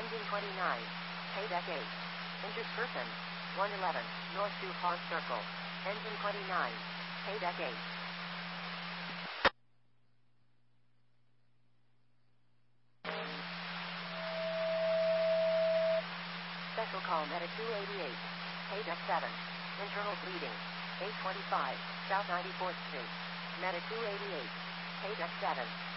Engine 29. Paydeck 8. Injured person. 111. North DuPont Circle. Engine 29. Paydeck 8. Special call Medic 288. Paydeck 7. Internal bleeding. 825. South 94th Street. Medic 288. Paydeck 7.